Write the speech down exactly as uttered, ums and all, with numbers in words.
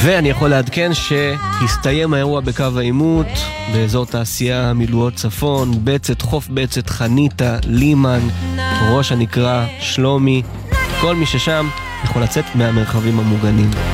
ואני יכול לעדכן שהסתיים האירוע בקו העימות באזור תעשייה מילואות צפון, בצת, חוף בצת, חניתה, לימן, ראש הנקרה, שלומי. כל מי ששם יכול לצאת מהמרחבים המוגנים.